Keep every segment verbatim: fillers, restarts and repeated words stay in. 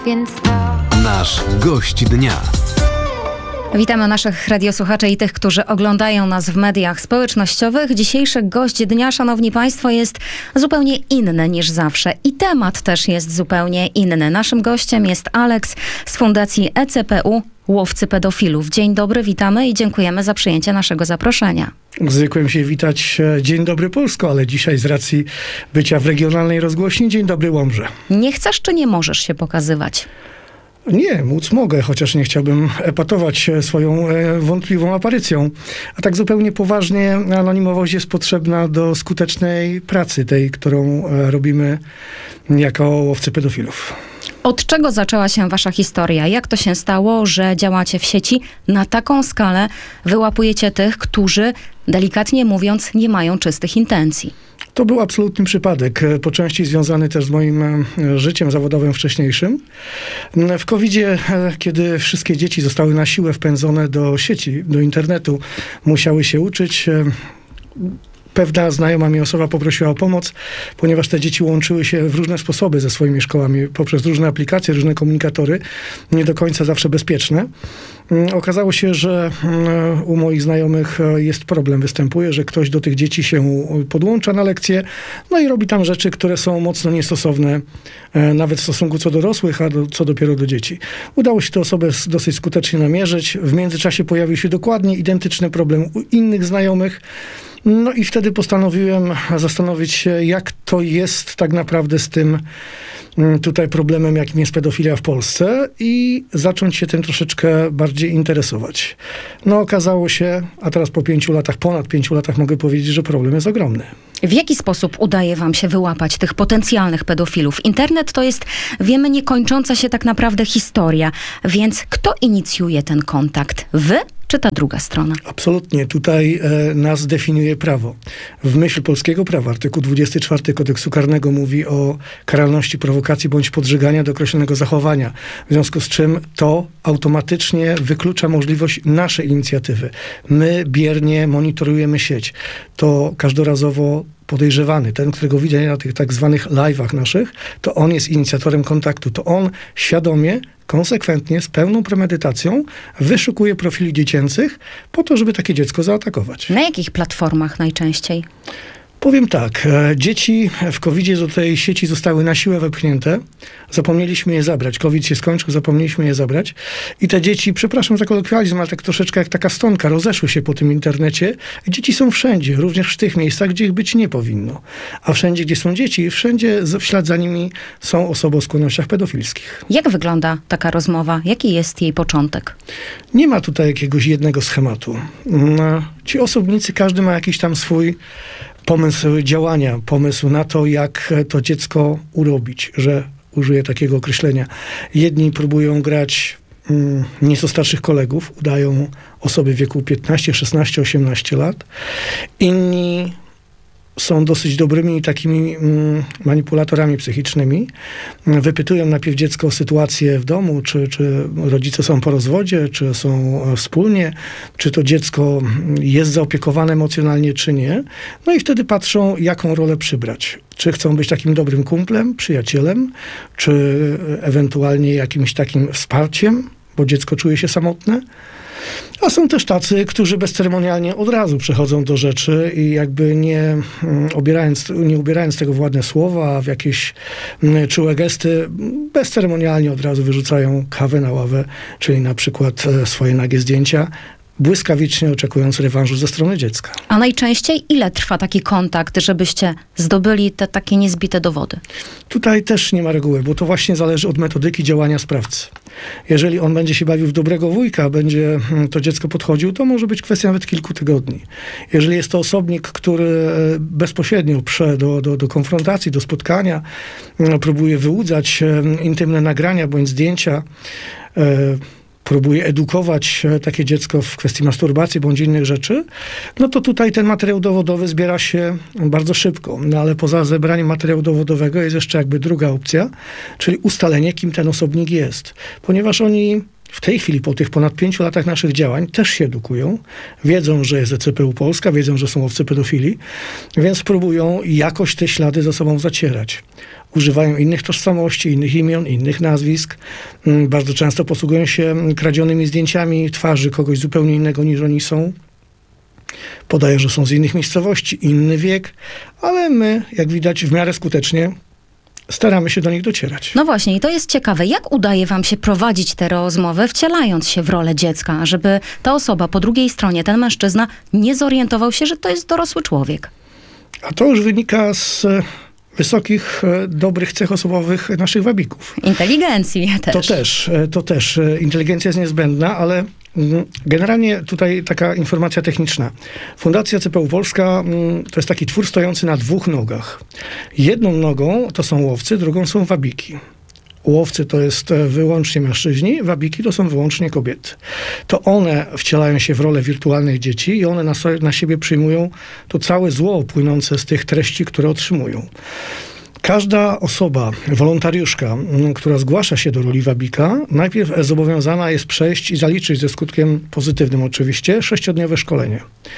Więc Nasz gość dnia. witamy naszych radiosłuchaczy i tych, którzy oglądają nas w mediach społecznościowych. Dzisiejszy gość dnia, szanowni państwo, jest zupełnie inny niż zawsze i temat też jest zupełnie inny. Naszym gościem jest Aleks z Fundacji E C P U Łowcy Pedofilów. Dzień dobry, witamy i dziękujemy za przyjęcie naszego zaproszenia. Zwykłem się witać Dzień dobry Polsko, ale dzisiaj z racji bycia w regionalnej rozgłośni Dzień dobry Łomże. Nie chcesz czy nie możesz się pokazywać? Nie, móc mogę, chociaż nie chciałbym epatować swoją e, wątpliwą aparycją. A tak zupełnie poważnie, anonimowość jest potrzebna do skutecznej pracy, tej, którą e, robimy jako łowcy pedofilów. Od czego zaczęła się wasza historia? Jak to się stało, że działacie w sieci na taką skalę, wyłapujecie tych, którzy, delikatnie mówiąc, nie mają czystych intencji? To był absolutny przypadek, po części związany też z moim życiem zawodowym wcześniejszym. W kowidzie, kiedy wszystkie dzieci zostały na siłę wpędzone do sieci, do internetu, musiały się uczyć, pewna znajoma mi osoba poprosiła o pomoc, ponieważ te dzieci łączyły się w różne sposoby ze swoimi szkołami, poprzez różne aplikacje, różne komunikatory, nie do końca zawsze bezpieczne. Okazało się, że u moich znajomych jest problem, występuje, że ktoś do tych dzieci się podłącza na lekcje, no i robi tam rzeczy, które są mocno niestosowne, nawet w stosunku co dorosłych, a do, co dopiero do dzieci. Udało się tę osobę dosyć skutecznie namierzyć. W międzyczasie pojawił się dokładnie identyczny problem u innych znajomych. No i wtedy postanowiłem zastanowić się, jak to jest tak naprawdę z tym tutaj problemem, jakim jest pedofilia w Polsce i zacząć się tym troszeczkę bardziej interesować. No okazało się, a teraz po pięciu latach, ponad pięciu latach mogę powiedzieć, że problem jest ogromny. W jaki sposób udaje wam się wyłapać tych potencjalnych pedofilów? Internet to jest, wiemy, niekończąca się tak naprawdę historia, więc kto inicjuje ten kontakt? Wy czy ta druga strona? Absolutnie. Tutaj e, nas definiuje prawo. W myśl polskiego prawa artykuł dwudziesty czwarty Kodeksu Karnego mówi o karalności prowokacji bądź podżegania do określonego zachowania. W związku z czym to automatycznie wyklucza możliwość naszej inicjatywy. My biernie monitorujemy sieć. To każdorazowo podejrzewany, ten, którego widać na tych tak zwanych live'ach naszych, to on jest inicjatorem kontaktu. To on świadomie, konsekwentnie, z pełną premedytacją wyszukuje profili dziecięcych po to, żeby takie dziecko zaatakować. Na jakich platformach najczęściej? Powiem tak, dzieci w kowidzie do tej sieci zostały na siłę wepchnięte. Zapomnieliśmy je zabrać. Kowid się skończył, zapomnieliśmy je zabrać. I te dzieci, przepraszam za kolokwializm, ale tak troszeczkę jak taka stonka, rozeszły się po tym internecie. Dzieci są wszędzie, również w tych miejscach, gdzie ich być nie powinno. A wszędzie, gdzie są dzieci, wszędzie w ślad za nimi są osoby o skłonnościach pedofilskich. Jak wygląda taka rozmowa? Jaki jest jej początek? Nie ma tutaj jakiegoś jednego schematu. Ci osobnicy, każdy ma jakiś tam swój pomysł działania, pomysł na to, jak to dziecko urobić, że użyję takiego określenia. Jedni próbują grać mm, nieco starszych kolegów, udają osoby w wieku piętnaście, szesnaście, osiemnaście lat. Inni są dosyć dobrymi takimi mm, manipulatorami psychicznymi. Wypytują najpierw dziecko o sytuację w domu, czy, czy rodzice są po rozwodzie, czy są wspólnie, czy to dziecko jest zaopiekowane emocjonalnie, czy nie. No i wtedy patrzą, jaką rolę przybrać. Czy chcą być takim dobrym kumplem, przyjacielem, czy ewentualnie jakimś takim wsparciem, bo dziecko czuje się samotne. A są też tacy, którzy bezceremonialnie od razu przechodzą do rzeczy i jakby nie obierając, nie ubierając tego w ładne słowa, w jakieś czułe gesty, bezceremonialnie od razu wyrzucają kawę na ławę, czyli na przykład swoje nagie zdjęcia, błyskawicznie oczekując rewanżu ze strony dziecka. A najczęściej ile trwa taki kontakt, żebyście zdobyli te takie niezbite dowody? Tutaj też nie ma reguły, bo to właśnie zależy od metodyki działania sprawcy. Jeżeli on będzie się bawił w dobrego wujka, będzie to dziecko podchodził, to może być kwestia nawet kilku tygodni. Jeżeli jest to osobnik, który bezpośrednio prze do, do, do konfrontacji, do spotkania, próbuje wyłudzać intymne nagrania bądź zdjęcia, próbuje edukować takie dziecko w kwestii masturbacji bądź innych rzeczy, no to tutaj ten materiał dowodowy zbiera się bardzo szybko. No ale poza zebraniem materiału dowodowego jest jeszcze jakby druga opcja, czyli ustalenie, kim ten osobnik jest. Ponieważ oni w tej chwili, po tych ponad pięciu latach naszych działań, też się edukują. Wiedzą, że jest C P U Polska, wiedzą, że są łowcy pedofili, więc próbują jakoś te ślady ze sobą zacierać. Używają innych tożsamości, innych imion, innych nazwisk. Bardzo często posługują się kradzionymi zdjęciami twarzy kogoś zupełnie innego niż oni są. Podają, że są z innych miejscowości, inny wiek, ale my, jak widać, w miarę skutecznie staramy się do nich docierać. No właśnie, i to jest ciekawe. Jak udaje wam się prowadzić te rozmowy, wcielając się w rolę dziecka, żeby ta osoba po drugiej stronie, ten mężczyzna, nie zorientował się, że to jest dorosły człowiek? A to już wynika z wysokich, dobrych cech osobowych naszych wabików. Inteligencji też. To też, to też. Inteligencja jest niezbędna, ale generalnie tutaj taka informacja techniczna. Fundacja C P U Polska to jest taki twór stojący na dwóch nogach. Jedną nogą to są łowcy, drugą są wabiki. Łowcy to jest wyłącznie mężczyźni, wabiki to są wyłącznie kobiety. To one wcielają się w rolę wirtualnych dzieci i one na, so, na siebie przyjmują to całe zło płynące z tych treści, które otrzymują. Każda osoba, wolontariuszka, która zgłasza się do roli wabika, najpierw zobowiązana jest przejść i zaliczyć ze skutkiem pozytywnym oczywiście sześciodniowe szkolenie.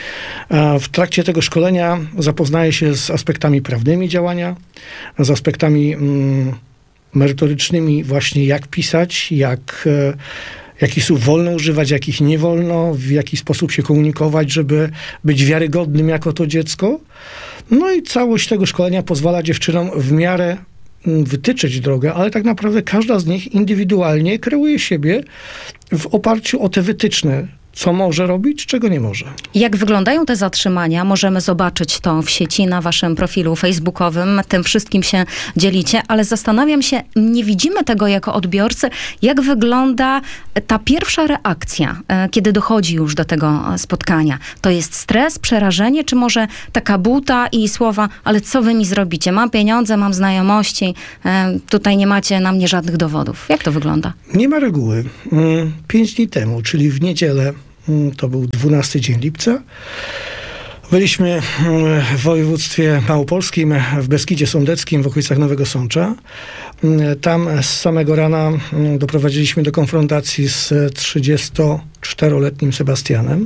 W trakcie tego szkolenia zapoznaje się z aspektami prawnymi działania, z aspektami mm, merytorycznymi właśnie jak pisać, jak, jakich słów wolno używać, jakich nie wolno, w jaki sposób się komunikować, żeby być wiarygodnym jako to dziecko. No i całość tego szkolenia pozwala dziewczynom w miarę wytyczyć drogę, ale tak naprawdę każda z nich indywidualnie kreuje siebie w oparciu o te wytyczne, co może robić, czego nie może. Jak wyglądają te zatrzymania? Możemy zobaczyć to w sieci, na waszym profilu facebookowym. Tym wszystkim się dzielicie, ale zastanawiam się, nie widzimy tego jako odbiorcy, jak wygląda ta pierwsza reakcja, kiedy dochodzi już do tego spotkania. To jest stres, przerażenie, czy może taka buta i słowa, ale co wy mi zrobicie? Mam pieniądze, mam znajomości, tutaj nie macie na mnie żadnych dowodów. Jak to wygląda? Nie ma reguły. Pięć dni temu, czyli w niedzielę, to był dwunasty dzień lipca. Byliśmy w województwie małopolskim, w Beskidzie Sądeckim, w okolicach Nowego Sącza. Tam z samego rana doprowadziliśmy do konfrontacji z trzydziestoczteroletnim Sebastianem,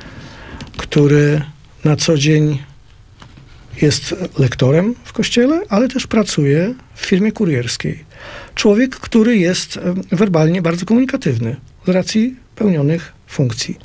który na co dzień jest lektorem w kościele, ale też pracuje w firmie kurierskiej. Człowiek, który jest werbalnie bardzo komunikatywny z racji pełnionych funkcji.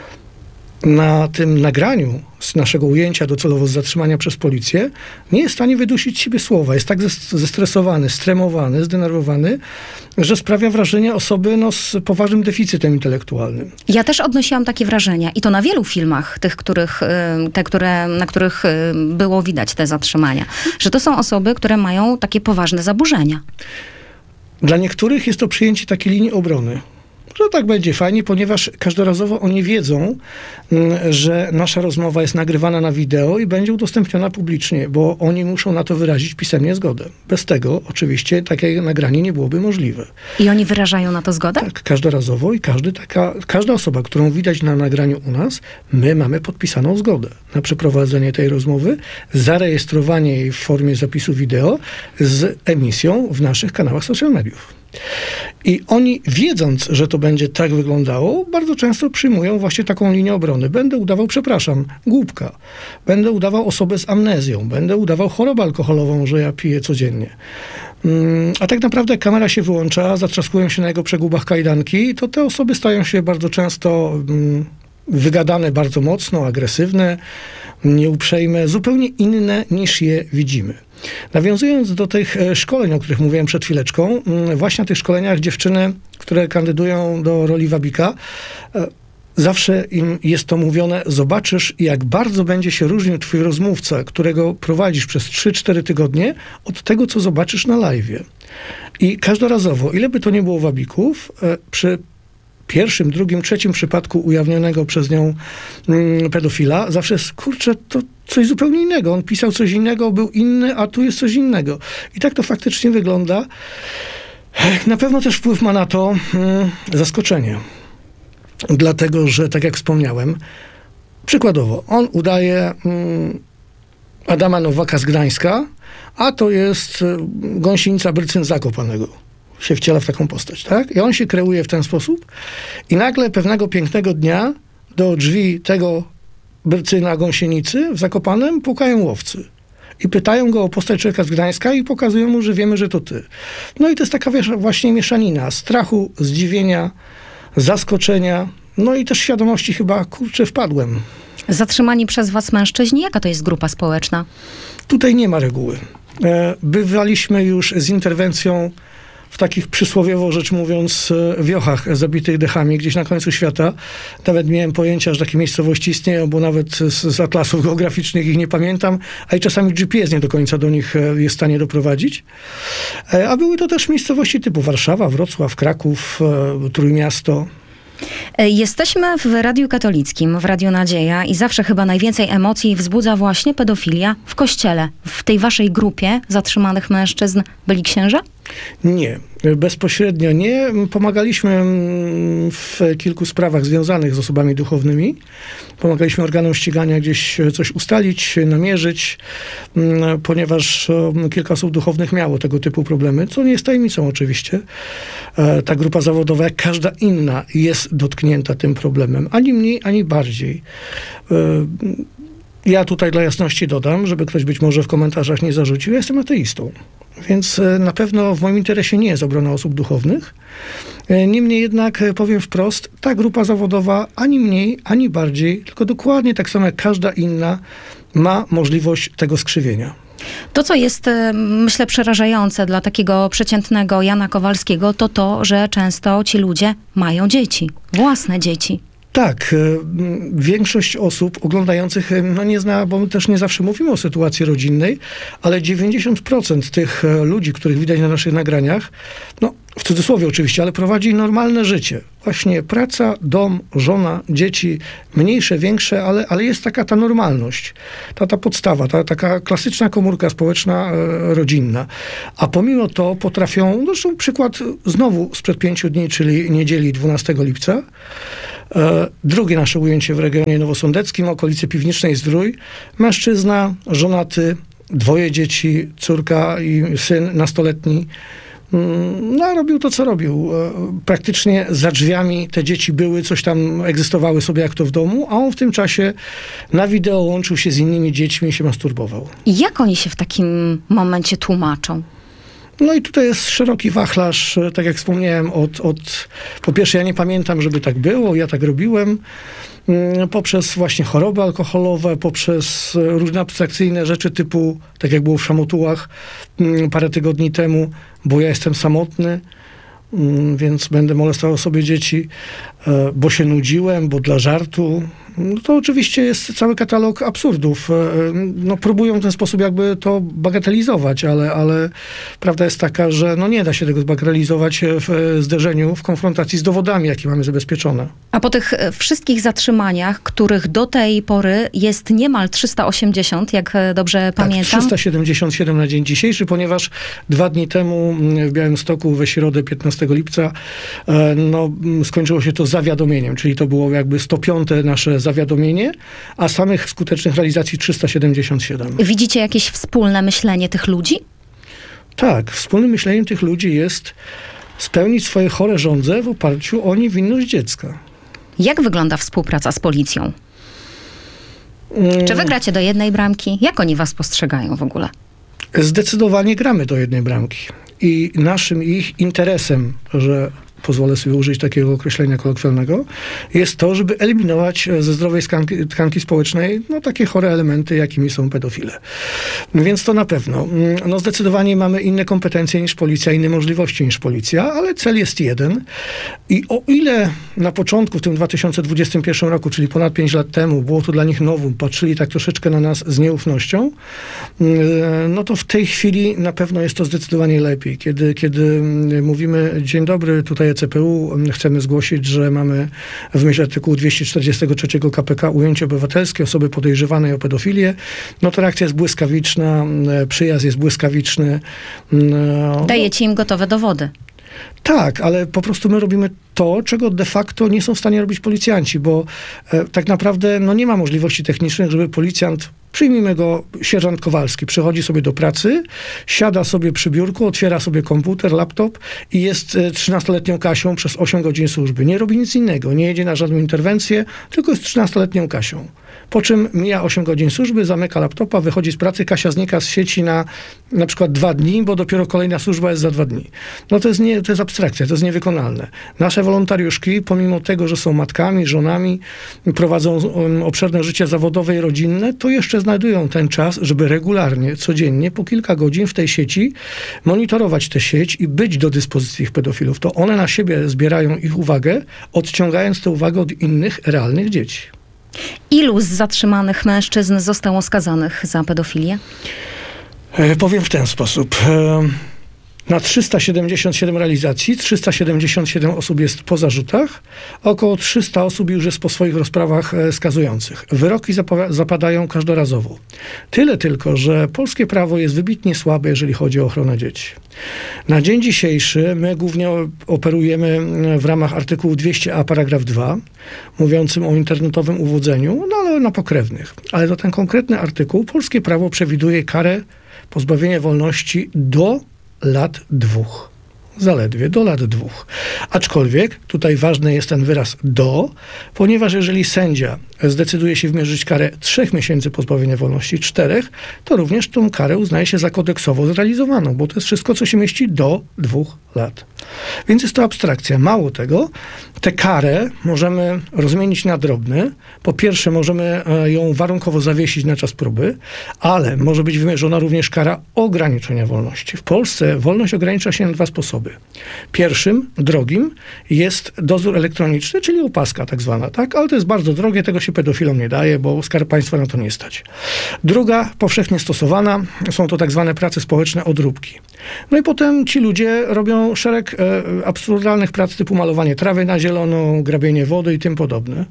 Na tym nagraniu z naszego ujęcia docelowo z zatrzymania przez policję nie jest w stanie wydusić z siebie słowa. Jest tak zestresowany, stremowany, zdenerwowany, że sprawia wrażenie osoby no, z poważnym deficytem intelektualnym. Ja też odnosiłam takie wrażenia i to na wielu filmach, tych, których, te, które, na których było widać te zatrzymania, że to są osoby, które mają takie poważne zaburzenia. Dla niektórych jest to przyjęcie takiej linii obrony. Że tak będzie fajnie, ponieważ każdorazowo oni wiedzą, że nasza rozmowa jest nagrywana na wideo i będzie udostępniona publicznie, bo oni muszą na to wyrazić pisemnie zgodę. Bez tego oczywiście takie nagranie nie byłoby możliwe. I oni wyrażają na to zgodę? Tak, każdorazowo i każdy taka, każda osoba, którą widać na nagraniu u nas, my mamy podpisaną zgodę na przeprowadzenie tej rozmowy, zarejestrowanie jej w formie zapisu wideo z emisją w naszych kanałach social mediów. I oni, wiedząc, że to będzie tak wyglądało, bardzo często przyjmują właśnie taką linię obrony. Będę udawał, przepraszam, głupka. Będę udawał osobę z amnezją. Będę udawał chorobę alkoholową, że ja piję codziennie. A tak naprawdę jak kamera się wyłącza, zatrzaskują się na jego przegubach kajdanki, to te osoby stają się bardzo często wygadane bardzo mocno, agresywne, nieuprzejme, zupełnie inne niż je widzimy. Nawiązując do tych szkoleń, o których mówiłem przed chwileczką, właśnie na tych szkoleniach dziewczyny, które kandydują do roli wabika, zawsze im jest to mówione, zobaczysz, jak bardzo będzie się różnił twój rozmówca, którego prowadzisz przez trzy cztery tygodnie, od tego, co zobaczysz na live'ie. I każdorazowo, ile by to nie było wabików, przy pierwszym, drugim, trzecim przypadku ujawnionego przez nią mm, pedofila, zawsze jest, kurczę, to coś zupełnie innego. On pisał coś innego, był inny, a tu jest coś innego. I tak to faktycznie wygląda. Na pewno też wpływ ma na to mm, zaskoczenie. Dlatego, że tak jak wspomniałem, przykładowo, on udaje mm, Adama Nowaka z Gdańska, a to jest gąsienica Brycyn Zakopanego. się wciela w taką postać, tak? I on się kreuje w ten sposób i nagle pewnego pięknego dnia do drzwi tego Brycyna Gąsienicy w Zakopanem pukają łowcy. I pytają go o postać człowieka z Gdańska i pokazują mu, że wiemy, że to ty. No i to jest taka wiesz, właśnie mieszanina strachu, zdziwienia, zaskoczenia, no i też świadomości chyba, kurczę, wpadłem. Zatrzymani przez was mężczyźni, jaka to jest grupa społeczna? Tutaj nie ma reguły. E, Bywaliśmy już z interwencją w takich przysłowiowo rzecz mówiąc wiochach zabitych dechami gdzieś na końcu świata. Nawet miałem pojęcia, że takie miejscowości istnieją, bo nawet z, z atlasów geograficznych ich nie pamiętam, a i czasami G P S nie do końca do nich jest w stanie doprowadzić. A były to też miejscowości typu Warszawa, Wrocław, Kraków, Trójmiasto. Jesteśmy w Radiu Katolickim, w Radiu Nadzieja i zawsze chyba najwięcej emocji wzbudza właśnie pedofilia w kościele. W tej waszej grupie zatrzymanych mężczyzn byli księża? Nie, bezpośrednio nie. Pomagaliśmy w kilku sprawach związanych z osobami duchownymi. Pomagaliśmy organom ścigania gdzieś coś ustalić, namierzyć, ponieważ kilka osób duchownych miało tego typu problemy, co nie jest tajemnicą oczywiście. Ta grupa zawodowa, jak każda inna, jest dotknięta tym problemem. Ani mniej, ani bardziej. Ja tutaj dla jasności dodam, żeby ktoś być może w komentarzach nie zarzucił, ja jestem ateistą. Więc na pewno w moim interesie nie jest obrona osób duchownych. Niemniej jednak powiem wprost, ta grupa zawodowa ani mniej, ani bardziej, tylko dokładnie tak samo jak każda inna ma możliwość tego skrzywienia. To, co jest, myślę, przerażające dla takiego przeciętnego Jana Kowalskiego, to to, że często ci ludzie mają dzieci, własne dzieci. Tak, większość osób oglądających no nie zna, bo my też nie zawsze mówimy o sytuacji rodzinnej, ale dziewięćdziesiąt procent tych ludzi, których widać na naszych nagraniach, no w cudzysłowie oczywiście, ale prowadzi normalne życie. Właśnie praca, dom, żona, dzieci, mniejsze, większe, ale, ale jest taka ta normalność, ta, ta podstawa, ta taka klasyczna komórka społeczna, e, rodzinna. A pomimo to potrafią, zresztą przykład znowu sprzed pięciu dni, czyli niedzieli dwunastego lipca, e, drugie nasze ujęcie w regionie nowosądeckim, okolicy Piwnicznej Zdrój, mężczyzna, żonaty, dwoje dzieci, córka i syn nastoletni. No, robił to, co robił. Praktycznie za drzwiami te dzieci były, coś tam egzystowały sobie jak to w domu, a on w tym czasie na wideo łączył się z innymi dziećmi i się masturbował. I jak oni się w takim momencie tłumaczą? No i tutaj jest szeroki wachlarz, tak jak wspomniałem, od, od po pierwsze ja nie pamiętam, żeby tak było, ja tak robiłem, poprzez właśnie choroby alkoholowe, poprzez różne abstrakcyjne rzeczy typu, tak jak było w Szamotułach parę tygodni temu, bo ja jestem samotny, więc będę molestował sobie dzieci, bo się nudziłem, bo dla żartu. No to oczywiście jest cały katalog absurdów. No, próbują w ten sposób jakby to bagatelizować, ale, ale prawda jest taka, że no nie da się tego zbagatelizować w zderzeniu, w konfrontacji z dowodami, jakie mamy zabezpieczone. A po tych wszystkich zatrzymaniach, których do tej pory jest niemal trzysta osiemdziesiąt, jak dobrze tak, pamiętam. trzysta siedemdziesiąt siedem na dzień dzisiejszy, ponieważ dwa dni temu w Białymstoku we środę piętnastego lipca no, skończyło się to zawiadomieniem, czyli to było jakby sto piąte nasze zawiadomienie, a samych skutecznych realizacji trzysta siedemdziesiąt siedem. Widzicie jakieś wspólne myślenie tych ludzi? Tak, wspólnym myśleniem tych ludzi jest spełnić swoje chore żądze w oparciu o niewinność dziecka. Jak wygląda współpraca z policją? Mm. Czy wy gracie do jednej bramki? Jak oni was postrzegają w ogóle? Zdecydowanie gramy do jednej bramki. I naszym ich interesem, że pozwolę sobie użyć takiego określenia kolokwialnego, jest to, żeby eliminować ze zdrowej tkanki, tkanki społecznej no, takie chore elementy, jakimi są pedofile. Więc to na pewno. No, zdecydowanie mamy inne kompetencje niż policja, inne możliwości niż policja, ale cel jest jeden. I o ile na początku, w tym dwa tysiące dwudziestym pierwszym roku, czyli ponad pięć lat temu, było to dla nich nowum, patrzyli tak troszeczkę na nas z nieufnością, no to w tej chwili na pewno jest to zdecydowanie lepiej. Kiedy, kiedy mówimy, dzień dobry, tutaj C P U, chcemy zgłosić, że mamy w myśl artykułu dwieście czterdziestego trzeciego K P K ujęcie obywatelskie osoby podejrzewanej o pedofilię, no to reakcja jest błyskawiczna, przyjazd jest błyskawiczny. No, Dajecie im gotowe dowody. Tak, ale po prostu my robimy to, czego de facto nie są w stanie robić policjanci, bo e, tak naprawdę no, nie ma możliwości technicznych, żeby policjant, przyjmijmy go, sierżant Kowalski, przychodzi sobie do pracy, siada sobie przy biurku, otwiera sobie komputer, laptop i jest trzynastoletnią Kasią przez osiem godzin służby. Nie robi nic innego, nie jedzie na żadną interwencję, tylko jest trzynastoletnią Kasią. Po czym mija osiem godzin służby, zamyka laptopa, wychodzi z pracy, Kasia znika z sieci na na przykład dwa dni, bo dopiero kolejna służba jest za dwa dni. No to jest, nie, to jest abstrakcja, to jest niewykonalne. Nasze wolontariuszki, pomimo tego, że są matkami, żonami, prowadzą um, obszerne życie zawodowe i rodzinne, to jeszcze znajdują ten czas, żeby regularnie, codziennie, po kilka godzin w tej sieci monitorować tę sieć i być do dyspozycji ich pedofilów. To one na siebie zbierają ich uwagę, odciągając tę uwagę od innych, realnych dzieci. Ilu z zatrzymanych mężczyzn zostało skazanych za pedofilię? E, powiem w ten sposób. E, na trzysta siedemdziesiąt siedem realizacji, trzysta siedemdziesiąt siedem osób jest po zarzutach, około trzysta osób już jest po swoich rozprawach e, skazujących. Wyroki zapa- zapadają każdorazowo. Tyle tylko, że polskie prawo jest wybitnie słabe, jeżeli chodzi o ochronę dzieci. Na dzień dzisiejszy my głównie operujemy w ramach artykułu dwieście a paragraf dwa, mówiącym o internetowym uwodzeniu, no ale na pokrewnych. Ale za ten konkretny artykuł polskie prawo przewiduje karę pozbawienia wolności do lat dwóch. Zaledwie do lat dwóch. Aczkolwiek tutaj ważny jest ten wyraz do, ponieważ jeżeli sędzia zdecyduje się wymierzyć karę trzech miesięcy pozbawienia wolności, czterech, to również tą karę uznaje się za kodeksowo zrealizowaną, bo to jest wszystko, co się mieści do dwóch lat. Więc jest to abstrakcja. Mało tego, tę karę możemy rozmienić na drobne. Po pierwsze, możemy ją warunkowo zawiesić na czas próby, ale może być wymierzona również kara ograniczenia wolności. W Polsce wolność ogranicza się na dwa sposoby. Pierwszym, drogim, jest dozór elektroniczny, czyli opaska tak zwana, tak? Ale to jest bardzo drogie, tego się pedofilom nie daje, bo Skarb Państwa na to nie stać. Druga, powszechnie stosowana, są to tak zwane prace społeczne, odróbki. No i potem ci ludzie robią szereg e, absurdalnych prac typu malowanie trawy na zielono, grabienie wody i tym podobne.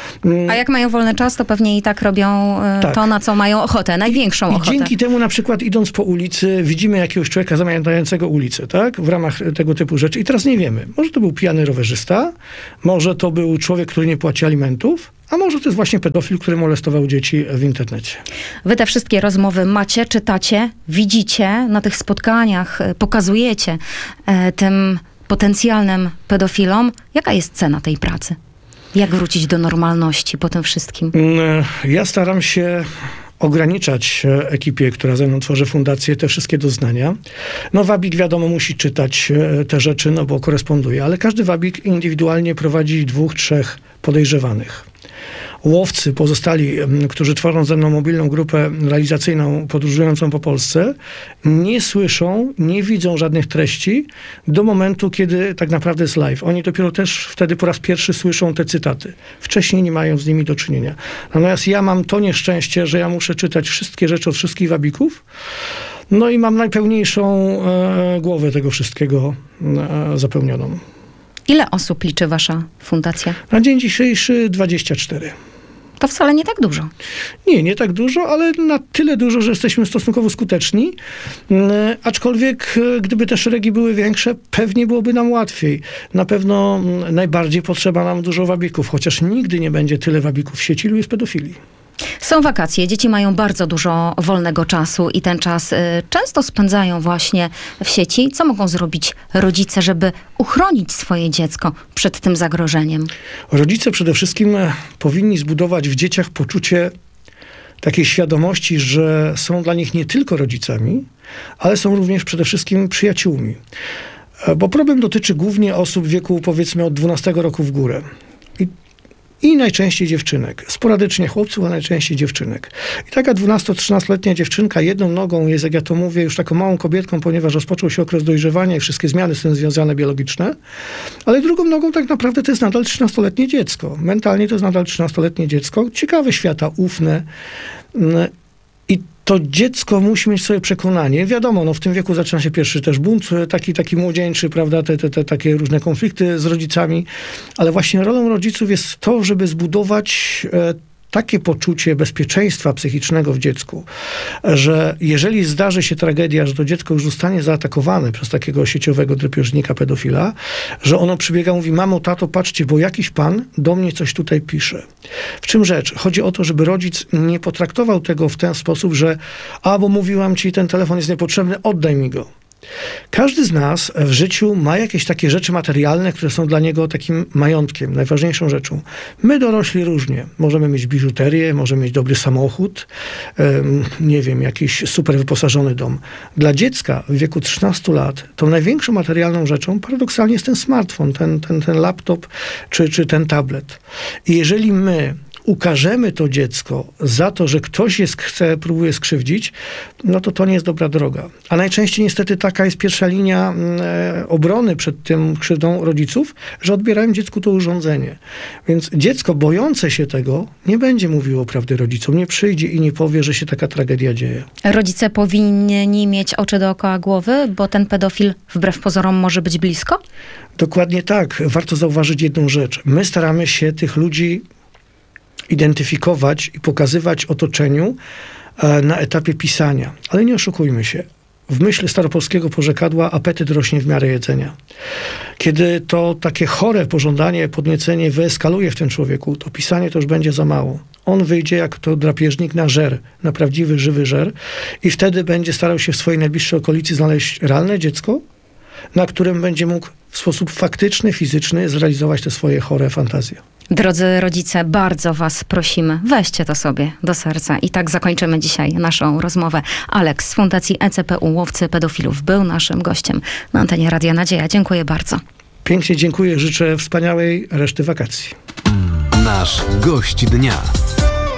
A jak mają wolny czas, to pewnie i tak robią e, Tak. to, na co mają ochotę, największą I ochotę. dzięki temu na przykład idąc po ulicy widzimy jakiegoś człowieka zamiatającego ulicę, tak? W ramach tego typu rzeczy. I teraz nie wiemy. Może to był pijany rowerzysta, może to był człowiek, który nie płaci alimentów, a może to jest właśnie pedofil, który molestował dzieci w internecie. Wy te wszystkie rozmowy macie, czytacie, widzicie na tych spotkaniach, e, pokazujecie e, tym potencjalnym pedofilom. Jaka jest cena tej pracy? Jak wrócić do normalności po tym wszystkim? Mm, Ja staram się ograniczać e, ekipie, która ze mną tworzy fundację, te wszystkie doznania. No wabik wiadomo musi czytać e, te rzeczy, no bo koresponduje, ale każdy wabik indywidualnie prowadzi dwóch, trzech podejrzewanych. Łowcy pozostali, m, którzy tworzą ze mną mobilną grupę realizacyjną podróżującą po Polsce, nie słyszą, nie widzą żadnych treści do momentu, kiedy tak naprawdę jest live. Oni dopiero też wtedy po raz pierwszy słyszą te cytaty. Wcześniej nie mają z nimi do czynienia. Natomiast ja mam to nieszczęście, że ja muszę czytać wszystkie rzeczy od wszystkich wabików, no i mam najpełniejszą e, głowę tego wszystkiego e, zapełnioną. Ile osób liczy wasza fundacja? Na dzień dzisiejszy dwadzieścia cztery. To wcale nie tak dużo. Nie, nie tak dużo, ale na tyle dużo, że jesteśmy stosunkowo skuteczni. Mm, Aczkolwiek, e, gdyby te szeregi były większe, pewnie byłoby nam łatwiej. Na pewno mm, najbardziej potrzeba nam dużo wabików, chociaż nigdy nie będzie tyle wabików w sieci, ilu jest pedofilii. Są wakacje, dzieci mają bardzo dużo wolnego czasu i ten czas y, często spędzają właśnie w sieci. Co mogą zrobić rodzice, żeby uchronić swoje dziecko przed tym zagrożeniem? Rodzice przede wszystkim e, powinni zbudować w dzieciach poczucie takiej świadomości, że są dla nich nie tylko rodzicami, ale są również przede wszystkim przyjaciółmi. E, Bo problem dotyczy głównie osób w wieku powiedzmy od dwunastego roku w górę. I I najczęściej dziewczynek. Sporadycznie chłopców, a najczęściej dziewczynek. I taka dwunasto-trzynastoletnia dziewczynka jedną nogą jest, jak ja to mówię, już taką małą kobietką, ponieważ rozpoczął się okres dojrzewania i wszystkie zmiany z tym związane biologiczne. Ale drugą nogą tak naprawdę to jest nadal trzynastoletnie dziecko. Mentalnie to jest nadal trzynastoletnie dziecko. Ciekawe świata, ufne. I to dziecko musi mieć swoje przekonanie. Wiadomo, no w tym wieku zaczyna się pierwszy też bunt, taki, taki młodzieńczy, prawda, te, te, te takie różne konflikty z rodzicami, ale właśnie rolą rodziców jest to, żeby zbudować e, takie poczucie bezpieczeństwa psychicznego w dziecku, że jeżeli zdarzy się tragedia, że to dziecko już zostanie zaatakowane przez takiego sieciowego drapieżnika, pedofila, że ono przybiega i mówi: mamo, tato, patrzcie, bo jakiś pan do mnie coś tutaj pisze. W czym rzecz? Chodzi o to, żeby rodzic nie potraktował tego w ten sposób, że a, bo mówiłam ci, ten telefon jest niepotrzebny, oddaj mi go. Każdy z nas w życiu ma jakieś takie rzeczy materialne, które są dla niego takim majątkiem, najważniejszą rzeczą. My dorośli różnie. Możemy mieć biżuterię, możemy mieć dobry samochód, um, nie wiem, jakiś super wyposażony dom. Dla dziecka w wieku trzynastu lat tą największą materialną rzeczą paradoksalnie jest ten smartfon, ten, ten, ten laptop czy, czy ten tablet. I jeżeli my ukażemy to dziecko za to, że ktoś je chce, próbuje skrzywdzić, no to to nie jest dobra droga. A najczęściej niestety taka jest pierwsza linia e, obrony przed tym krzywdą rodziców, że odbierają dziecku to urządzenie. Więc dziecko bojące się tego nie będzie mówiło prawdy rodzicom, nie przyjdzie i nie powie, że się taka tragedia dzieje. Rodzice powinni mieć oczy dookoła głowy, bo ten pedofil wbrew pozorom może być blisko? Dokładnie tak. Warto zauważyć jedną rzecz. My staramy się tych ludzi identyfikować i pokazywać otoczeniu na etapie pisania. Ale nie oszukujmy się. W myśl staropolskiego porzekadła apetyt rośnie w miarę jedzenia. Kiedy to takie chore pożądanie, podniecenie wyeskaluje w tym człowieku, to pisanie to już będzie za mało. On wyjdzie jak to drapieżnik na żer, na prawdziwy, żywy żer i wtedy będzie starał się w swojej najbliższej okolicy znaleźć realne dziecko, na którym będzie mógł w sposób faktyczny, fizyczny zrealizować te swoje chore fantazje. Drodzy rodzice, bardzo was prosimy, weźcie to sobie do serca. I tak zakończymy dzisiaj naszą rozmowę. Aleks z Fundacji E C P U Łowcy Pedofilów był naszym gościem na antenie Radia Nadzieja. Dziękuję bardzo. Pięknie dziękuję, życzę wspaniałej reszty wakacji. Nasz gość dnia.